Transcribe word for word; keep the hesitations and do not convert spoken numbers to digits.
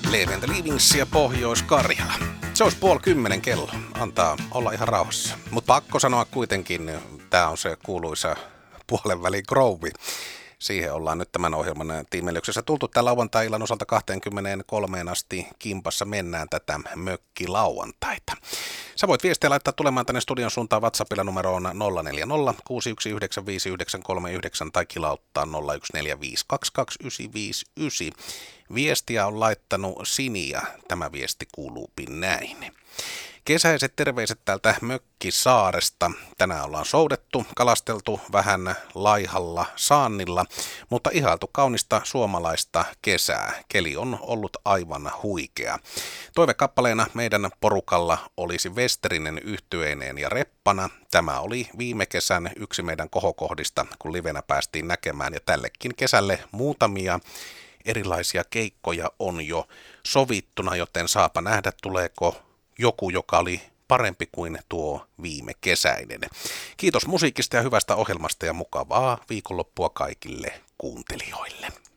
Leventä Livingsia Pohjois-Karjala. Se olisi puoli kymmenen kello. Antaa olla ihan rauhassa. Mutta pakko sanoa kuitenkin, tämä on se kuuluisa puolen välin Groove. Siihen ollaan nyt tämän ohjelman tiimeilyksessä tultu tämän lauantai-illan osalta kaksikymmentäkolme asti. Kimpassa mennään tätä mökkilauantaita. Sä voit viestiä laittaa tulemaan tänne studion suuntaan WhatsAppilla numeroon nolla neljä nolla kuusi yksi yhdeksän viisi yhdeksän kolme yhdeksän tai kilauttaa nolla yksi neljä viisi kaksi kaksi yhdeksän viisi yhdeksän. Viestiä on laittanut Sinia. Tämä viesti kuuluupi näin. Kesäiset terveiset täältä Mökkisaaresta. Tänään ollaan soudettu, kalasteltu vähän laihalla saannilla, mutta ihailtu kaunista suomalaista kesää. Keli on ollut aivan huikea. Toivekappaleena meidän porukalla olisi Westerinen yhtyeineen ja reppana. Tämä oli viime kesän yksi meidän kohokohdista, kun livenä päästiin näkemään, ja tällekin kesälle muutamia erilaisia keikkoja on jo sovittuna, joten saapa nähdä, tuleeko joku, joka oli parempi kuin tuo viime kesäinen. Kiitos musiikista ja hyvästä ohjelmasta ja mukavaa viikonloppua kaikille kuuntelijoille.